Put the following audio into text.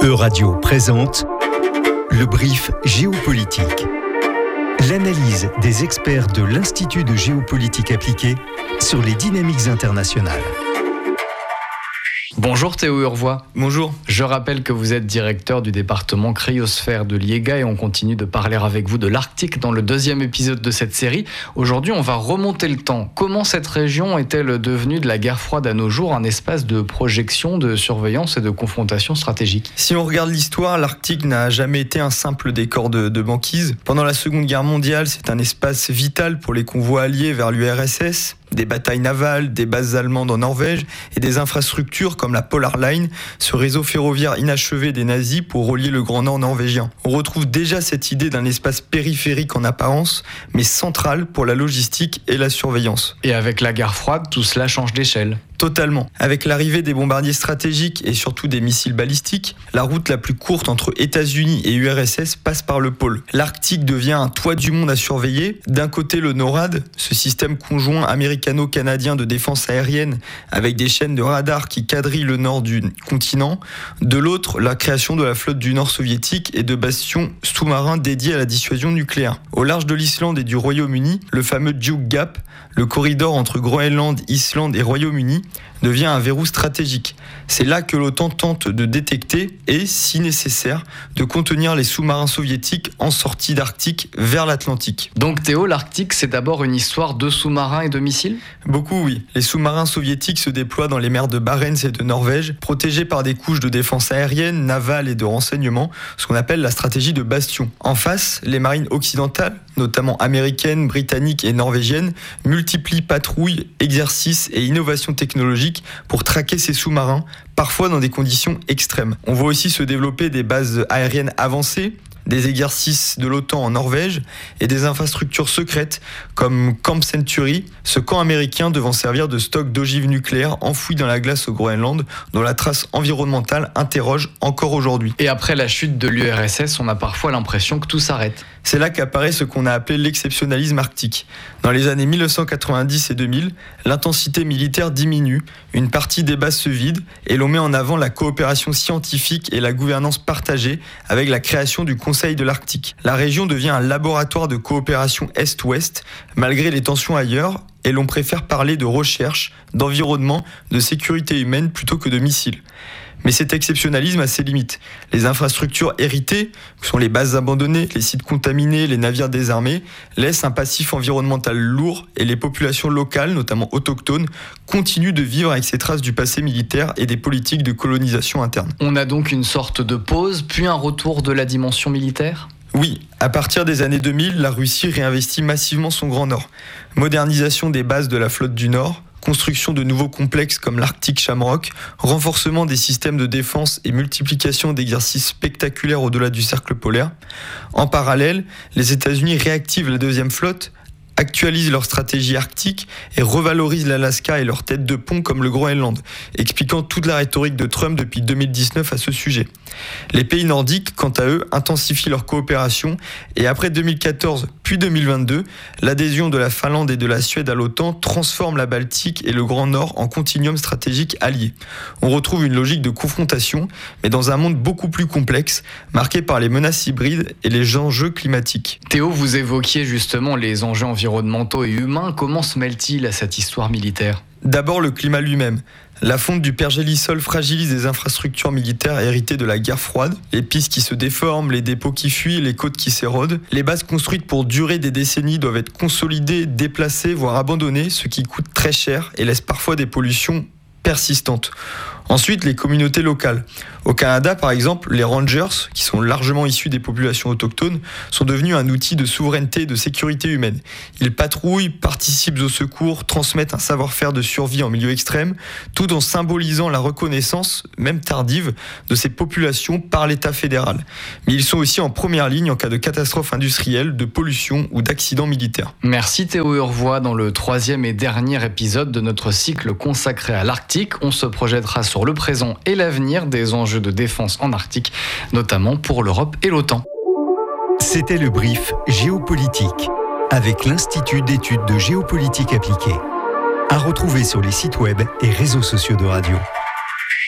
Euradio présente le brief géopolitique. L'analyse des experts de l'Institut de géopolitique appliquée sur les dynamiques internationales. Bonjour Théo Urvois. Bonjour. Je rappelle que vous êtes directeur du département cryosphère de l'IEGA et on continue de parler avec vous de l'Arctique dans le deuxième épisode de cette série. Aujourd'hui, on va remonter le temps. Comment cette région est-elle devenue de la guerre froide à nos jours un espace de projection, de surveillance et de confrontation stratégique ? Si on regarde l'histoire, l'Arctique n'a jamais été un simple décor de banquise. Pendant la Seconde Guerre mondiale, c'est un espace vital pour les convois alliés vers l'URSS. Des batailles navales, des bases allemandes en Norvège et des infrastructures comme la Polar Line, ce réseau ferroviaire inachevé des nazis pour relier le Grand Nord norvégien. On retrouve déjà cette idée d'un espace périphérique en apparence, mais central pour la logistique et la surveillance. Et avec la guerre froide, tout cela change d'échelle. Totalement. Avec l'arrivée des bombardiers stratégiques et surtout des missiles balistiques, la route la plus courte entre États-Unis et URSS passe par le pôle. L'Arctique devient un toit du monde à surveiller. D'un côté, le NORAD, ce système conjoint américano-canadien de défense aérienne avec des chaînes de radars qui quadrillent le nord du continent. De l'autre, la création de la flotte du Nord soviétique et de bastions sous-marins dédiés à la dissuasion nucléaire. Au large de l'Islande et du Royaume-Uni, le fameux Duke Gap, le corridor entre Groenland, Islande et Royaume-Uni, devient un verrou stratégique. C'est là que l'OTAN tente de détecter et, si nécessaire, de contenir les sous-marins soviétiques en sortie d'Arctique vers l'Atlantique. Donc Théo, l'Arctique, c'est d'abord une histoire de sous-marins et de missiles ? Beaucoup, oui. Les sous-marins soviétiques se déploient dans les mers de Barents et de Norvège, protégés par des couches de défense aérienne, navale et de renseignement, ce qu'on appelle la stratégie de bastion. En face, les marines occidentales, notamment américaines, britanniques et norvégiennes, multiplient patrouilles, exercices et innovations technologiques pour traquer ces sous-marins, parfois dans des conditions extrêmes. On voit aussi se développer des bases aériennes avancées, des exercices de l'OTAN en Norvège et des infrastructures secrètes comme Camp Century, ce camp américain devant servir de stock d'ogives nucléaires enfouies dans la glace au Groenland, dont la trace environnementale interroge encore aujourd'hui. Et après la chute de l'URSS, on a parfois l'impression que tout s'arrête. C'est là qu'apparaît ce qu'on a appelé l'exceptionnalisme arctique. Dans les années 1990 et 2000, l'intensité militaire diminue, une partie des bases se vide et l'on met en avant la coopération scientifique et la gouvernance partagée avec la création du Conseil de l'Arctique. La région devient un laboratoire de coopération Est-Ouest, malgré les tensions ailleurs, et l'on préfère parler de recherche, d'environnement, de sécurité humaine plutôt que de missiles. Mais cet exceptionnalisme a ses limites. Les infrastructures héritées, que sont les bases abandonnées, les sites contaminés, les navires désarmés, laissent un passif environnemental lourd et les populations locales, notamment autochtones, continuent de vivre avec ces traces du passé militaire et des politiques de colonisation interne. On a donc une sorte de pause, puis un retour de la dimension militaire ? Oui, à partir des années 2000, la Russie réinvestit massivement son Grand Nord. Modernisation des bases de la flotte du Nord, construction de nouveaux complexes comme l'Arctic Shamrock, renforcement des systèmes de défense et multiplication d'exercices spectaculaires au-delà du cercle polaire. En parallèle, les États-Unis réactivent la deuxième flotte, actualisent leur stratégie arctique et revalorisent l'Alaska et leur tête de pont comme le Groenland, expliquant toute la rhétorique de Trump depuis 2019 à ce sujet. Les pays nordiques, quant à eux, intensifient leur coopération et après 2014 puis 2022, l'adhésion de la Finlande et de la Suède à l'OTAN transforme la Baltique et le Grand Nord en continuum stratégique allié. On retrouve une logique de confrontation, mais dans un monde beaucoup plus complexe, marqué par les menaces hybrides et les enjeux climatiques. Théo, vous évoquiez justement les enjeux environnementaux et humains. Comment se mêlent-ils à cette histoire militaire ? D'abord le climat lui-même. La fonte du pergélisol fragilise les infrastructures militaires héritées de la guerre froide. Les pistes qui se déforment, les dépôts qui fuient, les côtes qui s'érodent. Les bases construites pour durer des décennies doivent être consolidées, déplacées, voire abandonnées, ce qui coûte très cher et laisse parfois des pollutions persistantes. Ensuite, les communautés locales. Au Canada, par exemple, les Rangers, qui sont largement issus des populations autochtones, sont devenus un outil de souveraineté et de sécurité humaine. Ils patrouillent, participent aux secours, transmettent un savoir-faire de survie en milieu extrême, tout en symbolisant la reconnaissance, même tardive, de ces populations par l'État fédéral. Mais ils sont aussi en première ligne en cas de catastrophe industrielle, de pollution ou d'accident militaire. Merci Théo Urvois. Dans le troisième et dernier épisode de notre cycle consacré à l'Arctique, on se projettera sur le présent et l'avenir des enjeux de défense en Arctique, notamment pour l'Europe et l'OTAN. C'était le brief géopolitique avec l'Institut d'études de géopolitique appliquée. À retrouver sur les sites web et réseaux sociaux de Radio.